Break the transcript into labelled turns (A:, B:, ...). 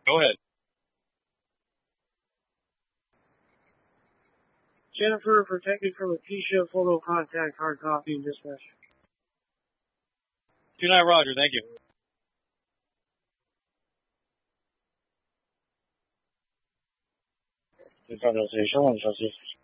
A: Go ahead.
B: Jennifer, protected from Akeisha, photo contact, hard copy, and dispatch.
A: 2-9, Roger, thank you.
B: This is 小西。